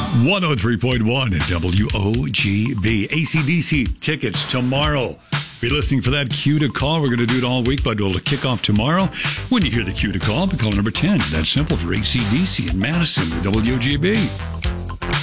103.1 WOGB. AC/DC tickets tomorrow. If you're listening for that cue to call, we're going to do it all week, but it'll kick off tomorrow. When you hear the cue to call, be call number 10. That's simple for AC/DC in Madison, WOGB.